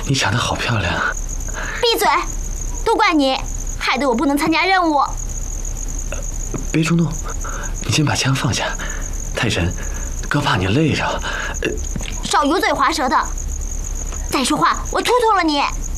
你长得好漂亮。 闭嘴！都怪你，害得我不能参加任务。 别冲动，你先把枪放下。太神，哥怕你累着。 少油嘴滑舌的，再说话我突突了你。